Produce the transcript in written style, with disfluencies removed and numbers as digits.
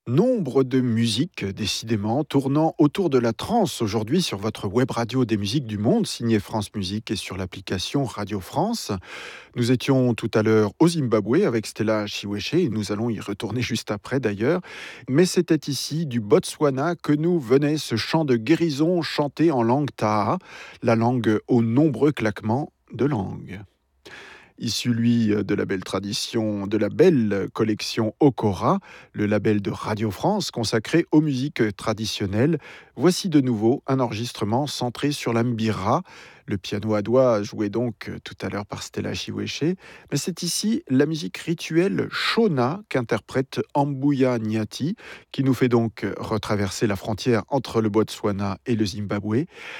Nombre de musiques, décidément, tournant autour de la trance aujourd'hui sur votre web radio des musiques du monde, signée France Musique et sur l'application Radio France. Nous étions tout à l'heure au Zimbabwe avec Stella Chiweshe et nous allons y retourner juste après d'ailleurs. Mais c'était ici du Botswana que nous venait ce chant de guérison chanté en langue Taha, la langue aux nombreux claquements de langue. Issu, lui, de la belle tradition, de la belle collection Okora, le label de Radio France consacré aux musiques traditionnelles. Voici de nouveau un enregistrement centré sur l'ambira. Le piano à doigt joué donc tout à l'heure par Stella Chiweshe. Mais c'est ici la musique rituelle Shona qu'interprète Ambuya Nyati, qui nous fait donc retraverser la frontière entre le Botswana et le Zimbabwe.